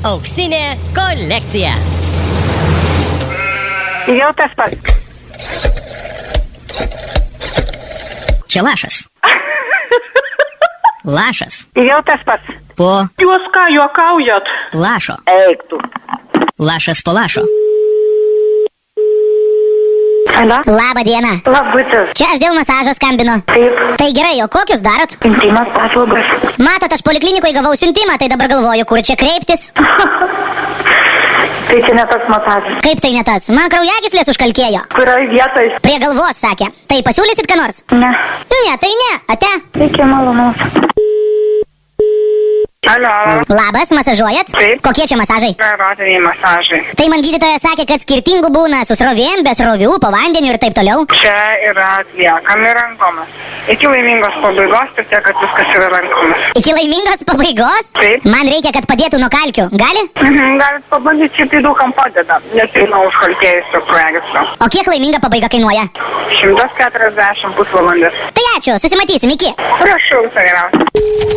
Auksinė kolekcija. Jau tas pats. Čia lašas. Lašas. Jau tas pats. Po Jūs ką, juokaujat? lašo. Eik tu. Lašas po lašo. Alio? Labą dieną. Labutis. Čia aš dėl masažo skambinu. Taip. Tai gerai, o kokius darot? Intimas paslaugas. Matot, aš poliklinikoje gavau siuntimą, tai dabar galvoju, kur čia kreiptis. Tai čia ne tas masažas. Kaip tai ne tas? Man kraujagyslės užkalkėjo. Kurioj vietoj? Prie galvos, sakė. Tai pasiūlysit ką nors? Ne. Ne, tai ne. Ate. Iki malonaus. Alio. Labas, masažuojat? Taip. Kokie čia masažai? Erotiniai masažai. Tai man gydytoja sakė, kad skirtingų būna su srovėm, be srovių, po vandeniu ir taip toliau. Čia yra atliekami rankomis. Iki laimingos pabaigos, tik tiek, kad viskas yra rankomis. Iki laimingos pabaigos? Taip. Man reikia, kad padėtų nuo kalkių. Gali? Galit pabandyti, šiaip tai daugam padeda, nes tai nuo užkalkėjusio kraujagyslių. O kiek laiminga pabaiga kainuoja? 140 pusvalandis. Tai ačiū, susimatysim, iki. Prašau, viso geriausio.